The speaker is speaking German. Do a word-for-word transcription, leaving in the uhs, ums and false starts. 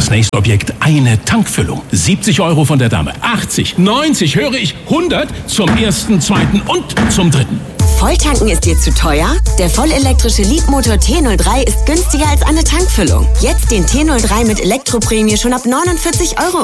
das nächste Objekt eine Tankfüllung. siebzig Euro von der Dame. achtzig, neunzig, höre ich, hundert zum ersten, zweiten und zum dritten. Volltanken ist dir zu teuer? Der vollelektrische Leapmotor T null drei ist günstiger als eine Tankfüllung. Jetzt den T null drei mit Elektroprämie schon ab neunundvierzig Euro